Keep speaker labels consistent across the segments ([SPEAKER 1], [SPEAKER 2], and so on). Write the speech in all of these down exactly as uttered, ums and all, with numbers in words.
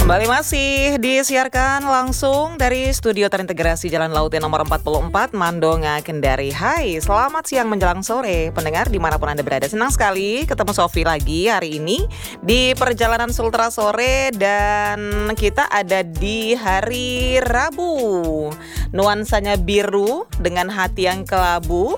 [SPEAKER 1] Kembali masih disiarkan langsung dari studio terintegrasi Jalan Laut nomor empat puluh empat Mandonga, Kendari. Hai, selamat siang menjelang sore pendengar dimanapun Anda berada. Senang sekali ketemu Sofi lagi hari ini di perjalanan Sultra Sore. Dan kita ada di hari Rabu. Nuansanya biru dengan hati yang kelabu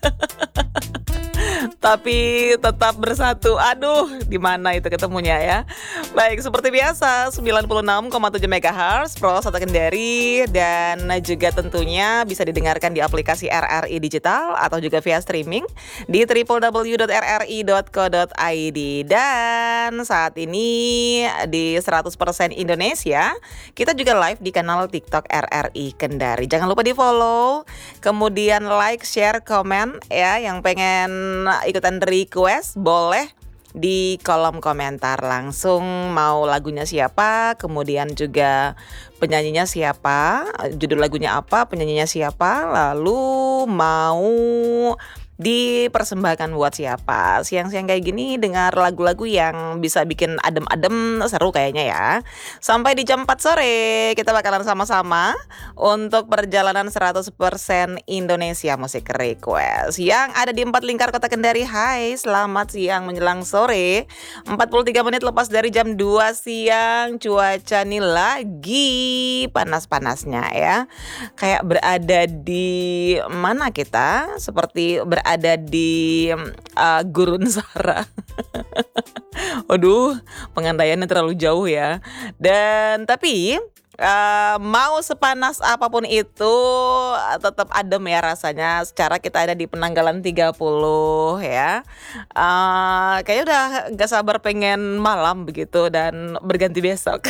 [SPEAKER 1] tapi tetap bersatu. Aduh, di mana itu ketemunya ya? Baik, seperti biasa sembilan puluh enam koma tujuh megahertz Pro satu Kendari, dan juga tentunya bisa didengarkan di aplikasi R R I Digital atau juga via streaming di w w w dot r r i dot co dot i d. Dan saat ini di seratus persen Indonesia kita juga live di kanal TikTok R R I Kendari. Jangan lupa di-follow, kemudian like, share, komen ya. Yang pengen ikutan request boleh di kolom komentar langsung, mau lagunya siapa, kemudian juga penyanyinya siapa, judul lagunya apa, penyanyinya siapa, lalu mau dipersembahkan buat siapa. Siang-siang kayak gini dengar lagu-lagu yang bisa bikin adem-adem, seru kayaknya ya. Sampai di jam empat sore kita bakalan sama-sama untuk perjalanan seratus persen Indonesia Musik Request yang ada di empat lingkar kota Kendari. Hai, selamat siang menjelang sore, empat puluh tiga menit lepas dari jam dua siang. Cuaca nih lagi panas-panasnya ya. Kayak berada di mana kita? Seperti berada ada di uh, Gurun Sara. Waduh, pengandaiannya terlalu jauh ya. Dan tapi uh, mau sepanas apapun itu tetap adem ya rasanya. Secara kita ada di Penanggalan tiga puluh ya. Uh, kayaknya udah gak sabar pengen malam begitu dan berganti besok.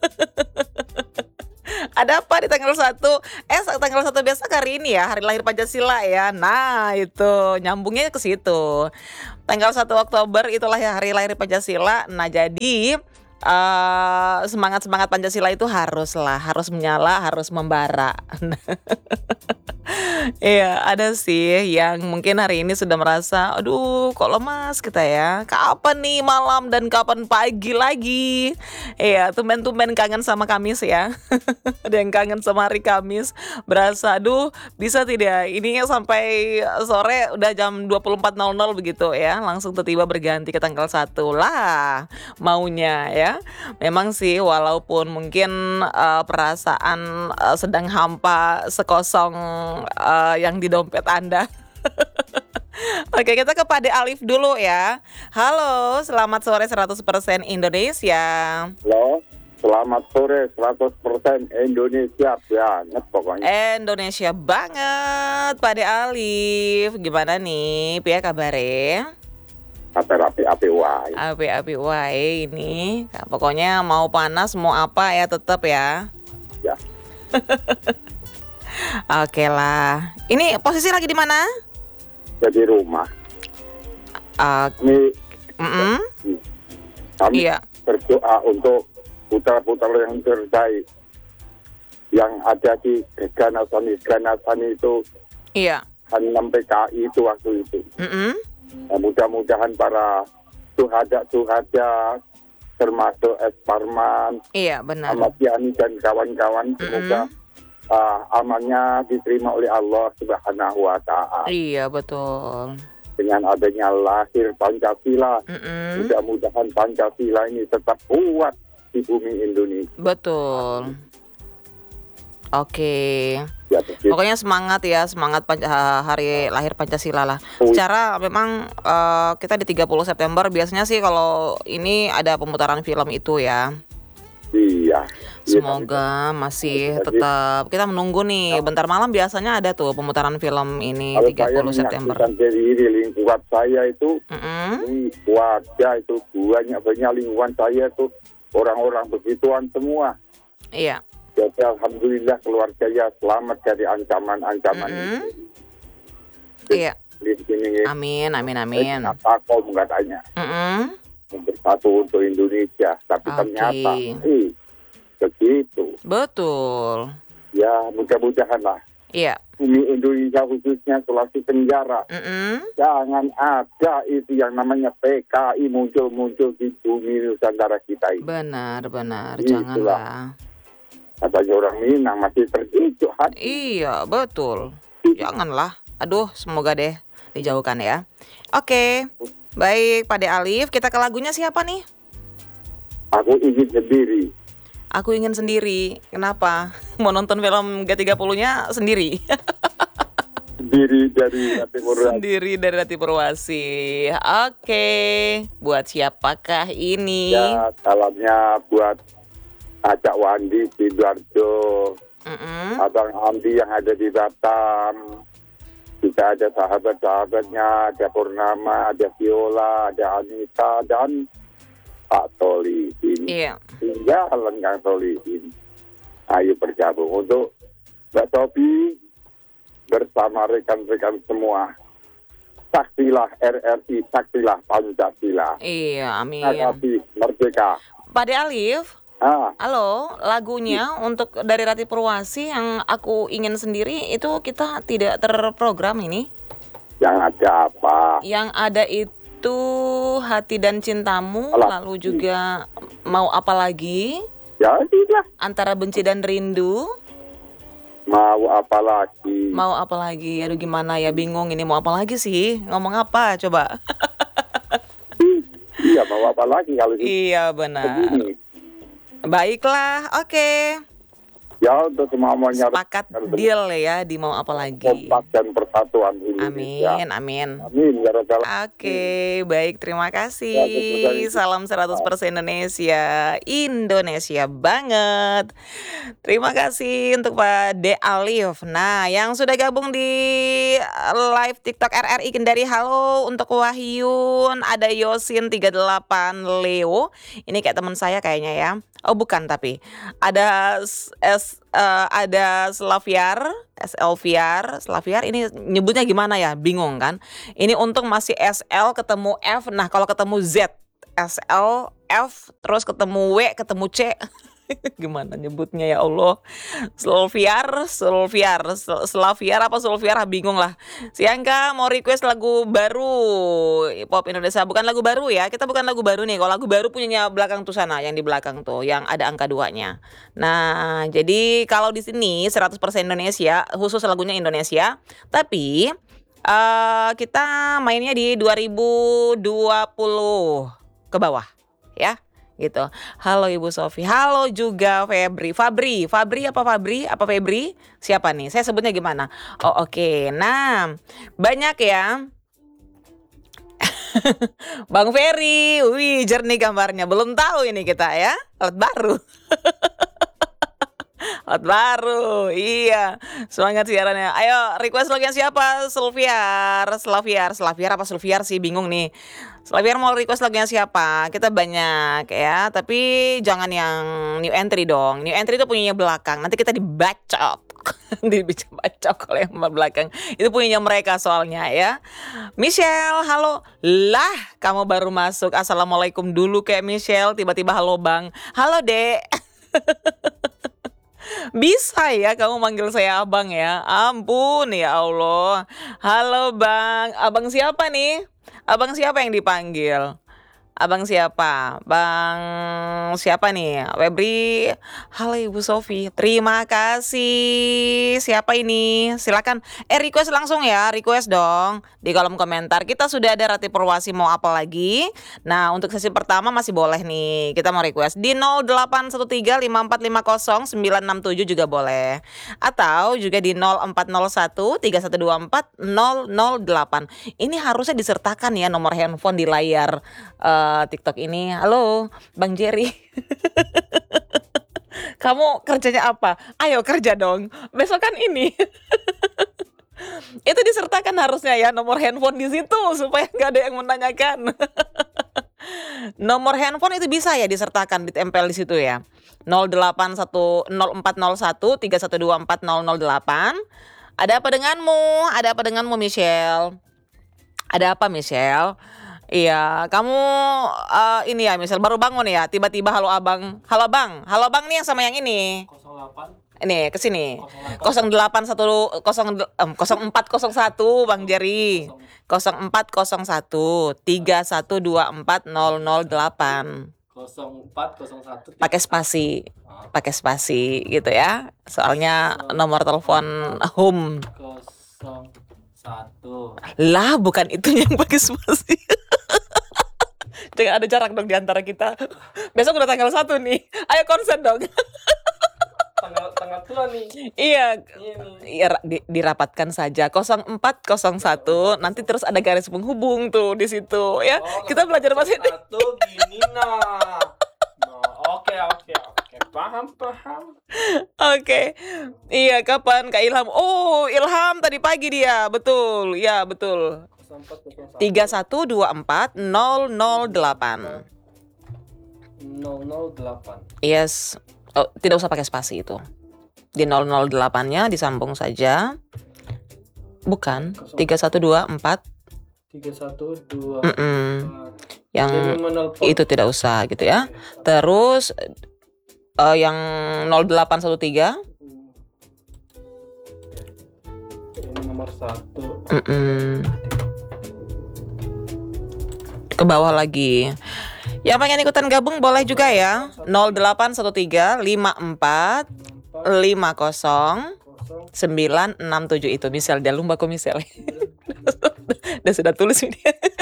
[SPEAKER 1] Ada apa di tanggal satu? Eh tanggal satu besok hari ini ya, hari lahir Pancasila ya. Nah itu nyambungnya ke situ. Tanggal satu Oktober itulah ya hari lahir Pancasila. Nah jadi uh, semangat-semangat Pancasila itu haruslah, harus menyala, harus membara. Iya, ada sih yang mungkin hari ini sudah merasa, aduh kok lemas kita ya. Kapan nih malam dan kapan pagi lagi? Iya, tumben-tumben kangen sama Kamis ya. Ada yang kangen sama hari Kamis. Berasa, aduh bisa tidak ininya sampai sore udah jam dua puluh empat nol nol begitu ya. Langsung tiba-tiba berganti ke tanggal satu lah maunya ya. Memang sih walaupun mungkin uh, perasaan uh, sedang hampa sekosong uh, yang di dompet Anda. Oke, kita ke Pade Alif dulu ya. Halo, selamat sore seratus persen Indonesia.
[SPEAKER 2] Halo, selamat sore seratus persen Indonesia banget pokoknya.
[SPEAKER 1] Indonesia banget, Pade Alif. Gimana nih, piye kabare?
[SPEAKER 2] Api-api wae.
[SPEAKER 1] Api-api wae ini. Nah, pokoknya mau panas mau apa ya tetap ya.
[SPEAKER 2] Ya.
[SPEAKER 1] Oke lah. Ini posisi lagi di mana?
[SPEAKER 2] Di rumah.
[SPEAKER 1] Uh,
[SPEAKER 2] Ini
[SPEAKER 1] mm-mm.
[SPEAKER 2] kami
[SPEAKER 1] Iya.
[SPEAKER 2] berdoa untuk putra-putra yang terbaik yang ada di Ganasan-Ganasan itu,
[SPEAKER 1] Iya.
[SPEAKER 2] enam P K I itu waktu itu.
[SPEAKER 1] Mm-mm.
[SPEAKER 2] Nah, mudah-mudahan para suhada-suhada termasuk Es Parman,
[SPEAKER 1] Iya benar.
[SPEAKER 2] Ahmad Yani dan kawan-kawan, semoga uh, amalnya diterima oleh Allah Subhanahu wa Ta'ala.
[SPEAKER 1] Iya betul.
[SPEAKER 2] Dengan adanya lahir Pancasila,
[SPEAKER 1] Mm-mm.
[SPEAKER 2] mudah-mudahan Pancasila ini tetap kuat di bumi Indonesia.
[SPEAKER 1] Betul. Oke.
[SPEAKER 2] Ya, begitu.
[SPEAKER 1] Pokoknya semangat ya, semangat Panca- hari lahir Pancasila lah. Secara memang uh, kita di tiga puluh September biasanya sih kalau ini ada pemutaran film itu ya.
[SPEAKER 2] Iya.
[SPEAKER 1] Semoga masih tetap kita menunggu nih. Bentar malam biasanya ada tuh pemutaran film ini
[SPEAKER 2] Kalau
[SPEAKER 1] tiga puluh
[SPEAKER 2] saya
[SPEAKER 1] September.
[SPEAKER 2] menyaksikan dari lingkungan saya itu,
[SPEAKER 1] Mm-mm.
[SPEAKER 2] ini warga itu banyak-banyak lingkungan saya itu orang-orang begituan semua.
[SPEAKER 1] Iya.
[SPEAKER 2] Jadi alhamdulillah keluarga ya selamat dari ancaman-ancaman
[SPEAKER 1] Mm-mm.
[SPEAKER 2] itu.
[SPEAKER 1] Iya.
[SPEAKER 2] Di sini ya.
[SPEAKER 1] Amin, amin, amin.
[SPEAKER 2] Apa kau katanya?
[SPEAKER 1] Mm-mm.
[SPEAKER 2] Bersatu untuk Indonesia, tapi
[SPEAKER 1] Oke.
[SPEAKER 2] ternyata eh, begitu.
[SPEAKER 1] Betul.
[SPEAKER 2] Ya mudah-mudahan lah
[SPEAKER 1] Iya.
[SPEAKER 2] Bumi Indonesia khususnya Sulawesi Tenggara.
[SPEAKER 1] Mm-mm.
[SPEAKER 2] Jangan ada itu yang namanya P K I muncul-muncul di bumi Nusantara kita ini.
[SPEAKER 1] Benar, benar.
[SPEAKER 2] Itulah.
[SPEAKER 1] Janganlah.
[SPEAKER 2] Katanya orang Minang masih terkejut hati.
[SPEAKER 1] Iya, betul. Janganlah. Aduh, semoga deh dijauhkan ya. Oke. Baik, Pak De Alif, kita ke lagunya siapa nih?
[SPEAKER 2] Aku ingin sendiri.
[SPEAKER 1] Aku ingin sendiri. Kenapa? Mau nonton film G tiga puluh-nya sendiri.
[SPEAKER 2] Sendiri dari Rati Purwasi.
[SPEAKER 1] Sendiri dari Rati Purwasi. Oke. Buat siapakah ini?
[SPEAKER 2] Ya, salamnya buat Acak Wandi Sidoarjo,
[SPEAKER 1] Mm-mm.
[SPEAKER 2] Abang Andi yang ada di Batam. Juga ada sahabat-sahabatnya, ada Purnama, ada Viola, ada Anita, dan Pak Solihin.
[SPEAKER 1] Iya.
[SPEAKER 2] Hingga Lenggang Solihin. Ayo bergabung untuk Mbak Sofi bersama rekan-rekan semua. Saksilah R R I, saksilah Pancasila.
[SPEAKER 1] Iya, amin.
[SPEAKER 2] Kasih merdeka.
[SPEAKER 1] Pak De Alif,
[SPEAKER 2] Ah,
[SPEAKER 1] halo, lagunya untuk dari Rati Purwasi yang aku ingin sendiri itu kita tidak terprogram ini.
[SPEAKER 2] yang ada apa?
[SPEAKER 1] Yang ada itu Hati dan Cintamu,
[SPEAKER 2] Alah.
[SPEAKER 1] lalu juga Mau Apa Lagi,
[SPEAKER 2] Ya tidak.
[SPEAKER 1] Antara Benci dan Rindu,
[SPEAKER 2] Mau apa lagi?
[SPEAKER 1] Mau Apa Lagi. Aduh gimana ya, bingung ini mau apa lagi sih? Ngomong apa coba?
[SPEAKER 2] Iya, mau apa lagi kalau itu
[SPEAKER 1] Iya benar.
[SPEAKER 2] begini?
[SPEAKER 1] Baiklah, oke.
[SPEAKER 2] Ya untuk semuanya
[SPEAKER 1] Sepakat deal ya di Mau Apa Lagi.
[SPEAKER 2] kompak dan persatuan Indonesia.
[SPEAKER 1] Amin, amin.
[SPEAKER 2] Amin ya Rabbal alamin.
[SPEAKER 1] Oke, baik, terima
[SPEAKER 2] Ya,
[SPEAKER 1] kasih.
[SPEAKER 2] betul.
[SPEAKER 1] Salam seratus persen Indonesia. Indonesia banget. Terima kasih untuk Pak De Alif. Nah, yang sudah gabung di live TikTok R R I Kendari, halo untuk Wahyun, ada Yosin tiga puluh delapan, Leo. Ini kayak teman saya kayaknya ya. Oh, bukan tapi ada S, S eh, ada Slaviar, S L Viar, Slaviar ini nyebutnya gimana ya? Bingung kan? Ini untung masih S L ketemu F. Nah, kalau ketemu Z, S L F terus ketemu W, ketemu C. Gimana nyebutnya ya Allah? Sulfiar, Sulfiar, Sel- Slaviar apa Sulfiar? Ah, bingung lah. Siangka mau request lagu baru pop Indonesia, bukan lagu baru ya. Kita bukan lagu baru nih. Kalau lagu baru punyanya belakang tuh sana, yang di belakang tuh, yang ada angka duanya. Nah, jadi kalau di sini seratus persen Indonesia, khusus lagunya Indonesia. Tapi eh kita mainnya di dua ribu dua puluh ke bawah ya gitu. Halo Ibu Sofi, halo juga Febri, Fabri, Fabri apa Fabri apa Febri? Siapa nih? Saya sebutnya gimana? Oh oke, nah banyak ya. Bang Ferry, wih jernih gambarnya. Belum tahu ini kita ya, alat baru. Alat baru, iya. Semangat siarannya. Ayo request lagunya siapa? Sulfiar, Slaviar, Slaviar apa Sulfiar sih? Bingung nih. Slaviar mau request lagunya siapa? Kita banyak ya, tapi jangan yang new entry dong. New entry itu punyanya belakang. Nanti kita dibacok. Dibacok oleh yang belakang. Itu punyanya mereka soalnya ya. Michelle, halo. Lah, kamu baru masuk. Assalamualaikum dulu kayak Michelle. Tiba-tiba halo Bang. Halo Dek. Bisa ya kamu manggil saya abang ya. Ampun ya Allah. Halo Bang. Abang siapa nih? Abang siapa yang dipanggil? Abang siapa? Bang siapa nih? Febri. Halo Ibu Sofi. Terima kasih. Siapa ini? Silakan. Eh request langsung ya. Request dong di kolom komentar. Kita sudah ada Rati Purwasi mau apa lagi? Nah, untuk sesi pertama masih boleh nih. Kita mau request di nol delapan satu tiga lima empat lima nol sembilan enam tujuh juga boleh. Atau juga di nol empat nol satu tiga satu dua empat nol nol delapan. Ini harusnya disertakan ya nomor handphone di layar uh, TikTok ini. Halo, Bang Jerry. Kamu kerjanya apa? Ayo kerja dong. Besok kan ini. Itu disertakan harusnya ya nomor handphone di situ supaya nggak ada yang menanyakan. Nomor handphone itu bisa ya disertakan, ditempel di situ ya. nol delapan satu nol empat nol satu tiga satu dua empat nol nol delapan. Ada apa denganmu? Ada apa denganmu Michelle? Ada apa Michelle? Iya, kamu uh, ini ya misal baru bangun ya, tiba-tiba halo abang, halo bang, halo bang nih yang sama yang ini. nol delapan nih ke sini. nol delapan satu nol empat nol satu Bang Jerry. nol empat nol satu tiga satu dua empat nol nol delapan.
[SPEAKER 3] nol empat nol satu
[SPEAKER 1] Pakai spasi. Pakai spasi gitu ya. Soalnya nomor telepon home.
[SPEAKER 3] nol satu.
[SPEAKER 1] Lah, bukan itu yang pakai spasi. Jangan ada jarak dong di antara kita. Besok udah tanggal satu nih. Ayo konsen dong.
[SPEAKER 3] Tanggal tanggal tua nih.
[SPEAKER 1] Iya.
[SPEAKER 3] Ini.
[SPEAKER 1] Iya, di, dirapatkan saja nol empat nol satu, nanti terus ada garis penghubung tuh di situ ya.
[SPEAKER 3] Oh,
[SPEAKER 1] Kita belajar bahasa ini.
[SPEAKER 3] satu gini nah. Nah, oke oke oke. Paham paham.
[SPEAKER 1] Oke. Iya, kapan Kak Ilham? Oh, Ilham tadi pagi dia. Betul. Ya, betul.
[SPEAKER 3] nol empat nol satu.
[SPEAKER 1] tiga satu dua empat nol nol delapan.
[SPEAKER 3] nol nol delapan.
[SPEAKER 1] Yes. Oh, tidak usah pakai spasi itu. Di nol nol delapan-nya disambung saja. Bukan, tiga satu dua empat.
[SPEAKER 3] tiga satu dua
[SPEAKER 1] Mm-mm.
[SPEAKER 3] empat.
[SPEAKER 1] Yang
[SPEAKER 3] Jadi menelpon.
[SPEAKER 1] itu tidak usah gitu ya. Terus eh, yang nol delapan satu tiga.
[SPEAKER 3] Ini nomor satu.
[SPEAKER 1] Mm-mm. Ke bawah lagi. Yang pengen ikutan gabung boleh juga ya. nol delapan satu tiga lima empat lima nol
[SPEAKER 3] Kosong.
[SPEAKER 1] sembilan enam tujuh itu misal dia lumba kok misal. Udah sudah tulis ini.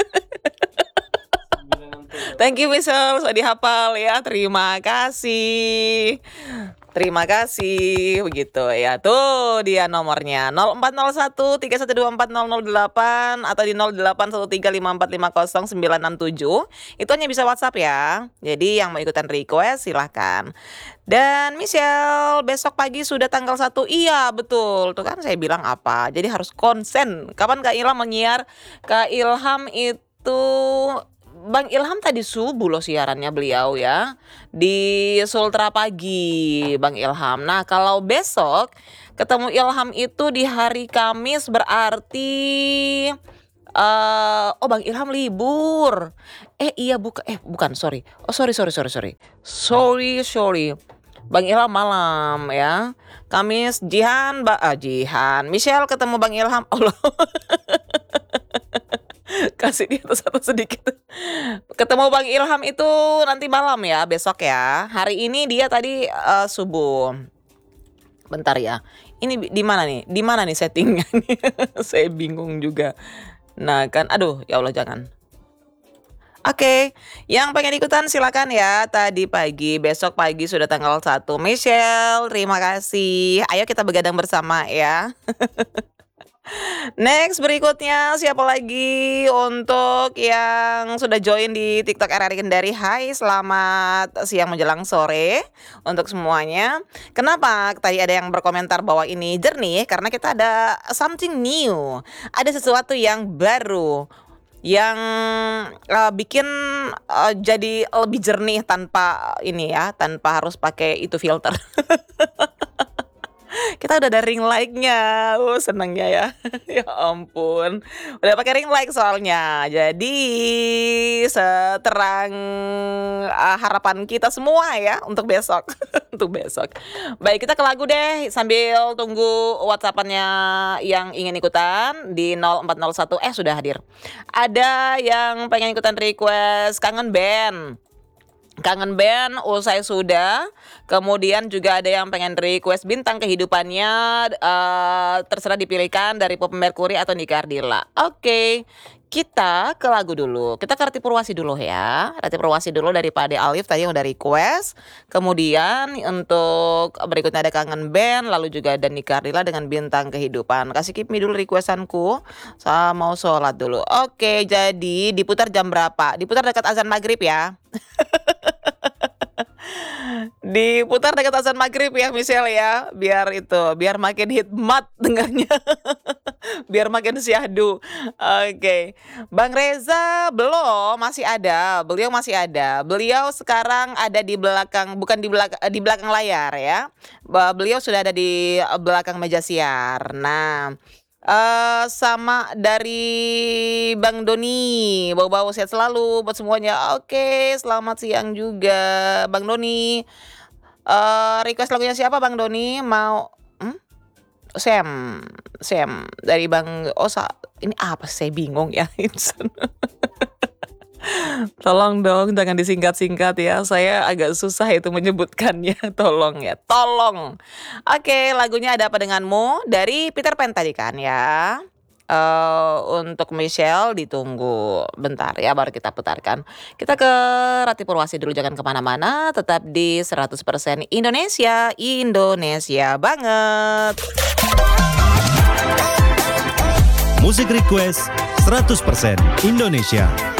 [SPEAKER 1] Thank you Misal, sudah dihafal ya. Terima kasih. Terima kasih begitu ya. Tuh dia nomornya nol empat nol satu tiga satu dua empat nol nol delapan atau di nol delapan satu tiga lima empat lima nol sembilan enam tujuh. Itu hanya bisa WhatsApp ya. Jadi yang mau ikutan request silahkan. Dan Michelle, besok pagi sudah tanggal satu. Iya, betul. Tuh kan saya bilang apa? Jadi harus konsen. Kapan Kak Ilham menyiar? Kak Ilham itu Bang Ilham tadi subuh loh siarannya beliau ya. Di Sultra pagi Bang Ilham. Nah, kalau besok ketemu Ilham itu di hari Kamis berarti uh, oh Bang Ilham libur. Eh iya buka eh bukan sorry. Oh sorry sorry sorry sorry. Sorry sorry. Bang Ilham malam ya. Kamis Jihan, Mbak ah, Jihan. Michelle ketemu Bang Ilham. Allah. Kasih dia satu sedikit. Ketemu Bang Ilham itu nanti malam ya, besok ya. Hari ini dia tadi uh, subuh. Bentar ya. Ini di mana nih? Di mana nih settingnya nih? Saya bingung juga. Nah kan, aduh ya Allah jangan. Oke, yang pengen ikutan silakan ya. Tadi pagi, besok pagi sudah tanggal satu. Michelle, terima kasih. Ayo kita begadang bersama ya. Next berikutnya siapa lagi untuk yang sudah join di TikTok R R I Kendari. Hai, selamat siang menjelang sore untuk semuanya. Kenapa tadi ada yang berkomentar bahwa ini jernih? Karena kita ada something new. Ada sesuatu yang baru yang uh, bikin uh, jadi lebih jernih tanpa ini ya, tanpa harus pakai itu filter. Kita udah ada ring light-nya. Uh, senangnya ya. Ya ampun. Udah pakai ring light soalnya. Jadi seterang uh, harapan kita semua ya untuk besok. Untuk besok. Baik, kita ke lagu deh sambil tunggu WhatsApp-annya yang ingin ikutan di nol empat nol satu. Eh sudah hadir. Ada yang pengen ikutan request Kangen Band. Kangen Band usai sudah. Kemudian juga ada yang pengen request Bintang Kehidupannya, uh, terserah dipilihkan dari Pop Mercury atau Niki Ardila. Oke, kita ke lagu dulu. Kita ke Rati Purwasi dulu ya. Rati Purwasi dulu dari Pak Ade Alif tadi yang udah request. Kemudian untuk berikutnya ada Kangen Band, lalu juga ada Niki Ardila dengan Bintang Kehidupan. Kasih Keep Me dulu requestanku. Saya mau sholat dulu. Oke, jadi diputar jam berapa? Diputar dekat azan maghrib ya. Diputar dekat azan maghrib ya Michelle ya. Biar itu, biar makin hikmat dengarnya. Biar makin syahdu. Oke, Bang Reza belum, masih ada. Beliau masih ada. Beliau sekarang ada di belakang, bukan di belakang di belakang layar ya. Beliau sudah ada di belakang meja siar. Nah, Uh, sama dari Bang Doni, bau-bau sehat selalu buat semuanya. Oke, selamat siang juga Bang Doni. Eh, request lagunya siapa Bang Doni? Mau hmm? Sam, Sam dari Bang Osa. Ini apa sih? Saya bingung ya. Tolong dong jangan disingkat-singkat ya. Saya agak susah itu menyebutkannya. Tolong ya, tolong. Oke, lagunya Ada Apa Denganmu dari Peter Pan tadi kan ya. Eh untuk Michelle ditunggu bentar ya baru kita putarkan. Kita ke Rati Purwasi dulu, jangan kemana-mana. Tetap di seratus persen Indonesia, Indonesia banget.
[SPEAKER 4] Musik Request seratus persen Indonesia.